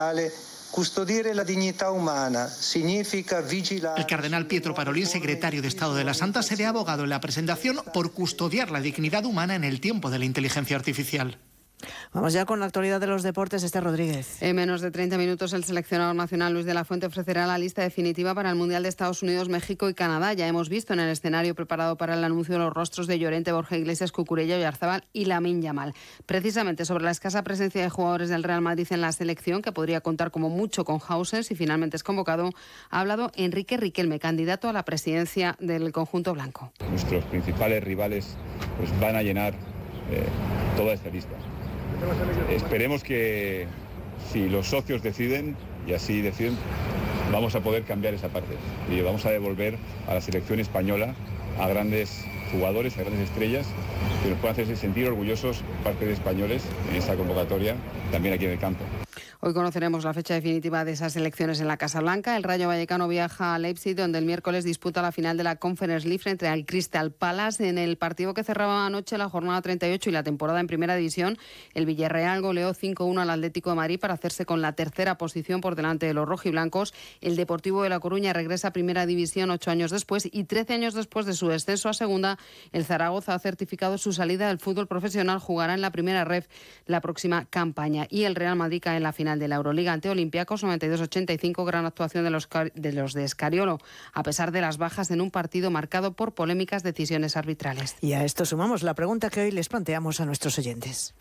Custodire la dignità umana significa vigilar. El cardenal Pietro Parolin, secretario de Estado de la Santa Sede, ha abogado en la presentación por custodiar la dignidad humana en el tiempo de la inteligencia artificial. Vamos ya con la actualidad de los deportes. Esther Rodríguez. En menos de 30 minutos el seleccionador nacional Luis de la Fuente ofrecerá la lista definitiva para el Mundial de Estados Unidos, México y Canadá. Ya hemos visto en el escenario preparado para el anuncio los rostros de Llorente, Borja Iglesias, Cucurella, Oyarzabal y Lamine Yamal. Precisamente sobre la escasa presencia de jugadores del Real Madrid en la selección, que podría contar como mucho con Hausen si finalmente es convocado, ha hablado Enrique Riquelme, candidato a la presidencia del conjunto blanco. Nuestros principales rivales pues van a llenar toda esta lista. Esperemos que si los socios deciden, y así deciden, vamos a poder cambiar esa parte y vamos a devolver a la selección española a grandes jugadores, a grandes estrellas que nos puedan hacerse sentir orgullosos, parte de españoles, en esa convocatoria, también aquí en el campo. Hoy conoceremos la fecha definitiva de esas elecciones en la Casa Blanca. El Rayo Vallecano viaja a Leipzig, donde el miércoles disputa la final de la Conference League frente al Crystal Palace. En el partido que cerraba anoche la jornada 38 y la temporada en Primera División, el Villarreal goleó 5-1 al Atlético de Madrid para hacerse con la tercera posición por delante de los rojiblancos. El Deportivo de La Coruña regresa a Primera División 8 años después y 13 años después de su descenso a Segunda. El Zaragoza ha certificado su salida del fútbol profesional, jugará en la Primera Ref la próxima campaña. Y el Real Madrid cae en la final de la Euroliga ante Olympiacos 92-85, gran actuación de los de Escariolo, a pesar de las bajas en un partido marcado por polémicas decisiones arbitrales. Y a esto sumamos la pregunta que hoy les planteamos a nuestros oyentes.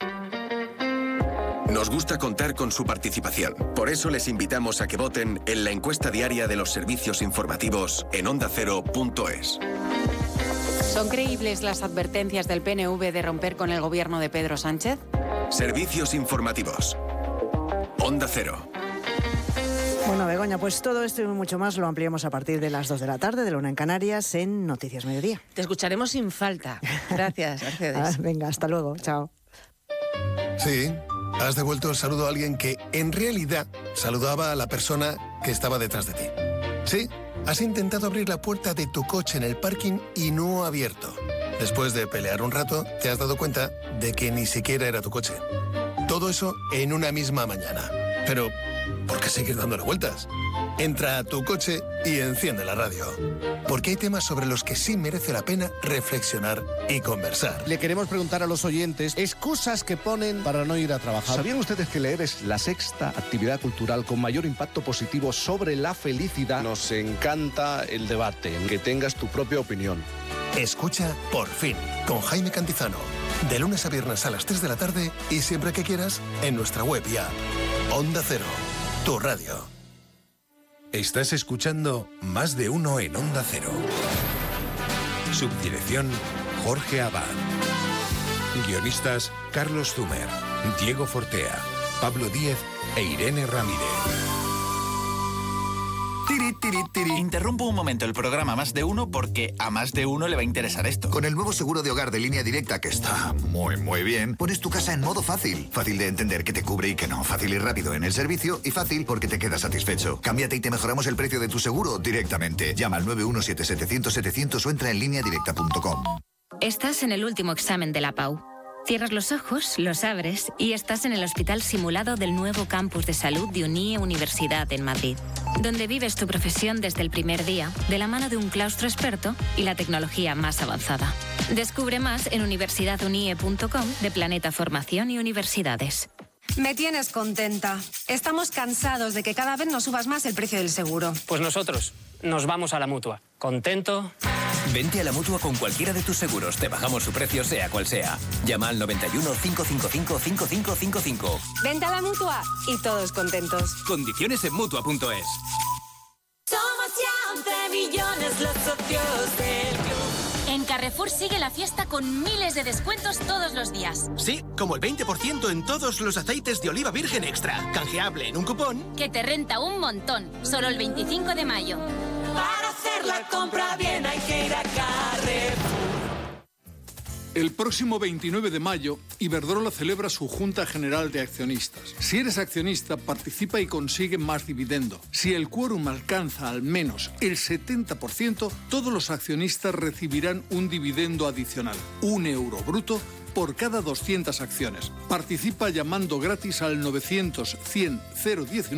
Nos gusta contar con su participación. Por eso les invitamos a que voten en la encuesta diaria de los servicios informativos en ondacero.es. ¿Son creíbles las advertencias del PNV de romper con el gobierno de Pedro Sánchez? Servicios informativos. Onda Cero. Bueno, Begoña, pues todo esto y mucho más lo ampliamos a partir de las 2 de la tarde, de la 1 en Canarias, en Noticias Mediodía. Te escucharemos sin falta. Gracias, Mercedes. Venga, hasta luego. Chao. Sí, has devuelto el saludo a alguien que en realidad saludaba a la persona que estaba detrás de ti. Sí, has intentado abrir la puerta de tu coche en el parking y no ha abierto. Después de pelear un rato, te has dado cuenta de que ni siquiera era tu coche. Todo eso en una misma mañana. Pero, ¿por qué seguir dándole vueltas? Entra a tu coche y enciende la radio. Porque hay temas sobre los que sí merece la pena reflexionar y conversar. Le queremos preguntar a los oyentes excusas que ponen para no ir a trabajar. ¿Sabían ustedes que leer es la sexta actividad cultural con mayor impacto positivo sobre la felicidad? Nos encanta el debate, que tengas tu propia opinión. Escucha Por Fin, con Jaime Cantizano. De lunes a viernes a las 3 de la tarde y siempre que quieras en nuestra web y app. Onda Cero, tu radio. Estás escuchando Más de Uno en Onda Cero. Subdirección Jorge Abad. Guionistas Carlos Zumer, Diego Fortea, Pablo Díez e Irene Ramírez. Interrumpo un momento el programa Más de Uno porque a más de uno le va a interesar esto. Con el nuevo seguro de hogar de Línea Directa, que está muy bien, pones tu casa en modo fácil. Fácil de entender que te cubre y que no. Fácil y rápido en el servicio y fácil porque te quedas satisfecho. Cámbiate y te mejoramos el precio de tu seguro directamente. Llama al 917-700-700 o entra en lineadirecta.com. Estás en el último examen de la PAU. Cierras los ojos, los abres y estás en el hospital simulado del nuevo campus de salud de UNIE Universidad en Madrid, donde vives tu profesión desde el primer día, de la mano de un claustro experto y la tecnología más avanzada. Descubre más en universidadunie.com de Planeta Formación y Universidades. Me tienes contenta. Estamos cansados de que cada vez nos subas más el precio del seguro. Pues nosotros nos vamos a la Mutua. ¿Contento? Vente a la Mutua con cualquiera de tus seguros. Te bajamos su precio sea cual sea. Llama al 91 555 5555. Vente a la Mutua y todos contentos. Condiciones en Mutua.es. Somos ya 11 millones los socios del club. En Carrefour sigue la fiesta con miles de descuentos todos los días. Sí, como el 20% en todos los aceites de oliva virgen extra. Canjeable en un cupón que te renta un montón. Solo el 25 de mayo. Para hacer la compra bien hay que ir a Carrefour. El próximo 29 de mayo, Iberdrola celebra su Junta General de Accionistas. Si eres accionista, participa y consigue más dividendo. Si el quórum alcanza al menos el 70%, todos los accionistas recibirán un dividendo adicional, €1 bruto, por cada 200 acciones. Participa llamando gratis al 900 100 019